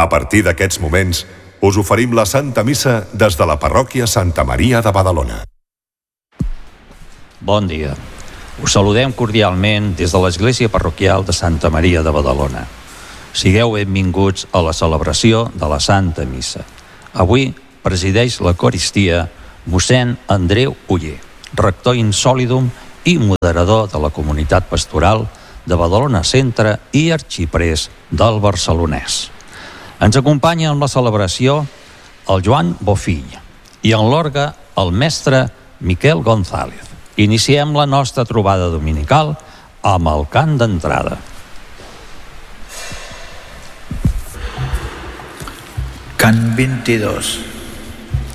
A partir d'aquests moments, us oferim la Santa Missa des de la parròquia Santa Maria de Badalona. Bon dia. Us saludem cordialment des de l'Església Parroquial de Santa Maria de Badalona. Sigueu benvinguts a la celebració de la Santa Missa. Avui presideix l'Eucaristia mossèn Andreu Oller, rector insòlidum i moderador de la comunitat pastoral de Badalona Centre i arxiprés del Barcelonès. Ens acompanya en la celebració el Joan Bofill i en l'orgue el mestre Miquel González. Iniciem la nostra trobada dominical amb el cant d'entrada. Cant 22.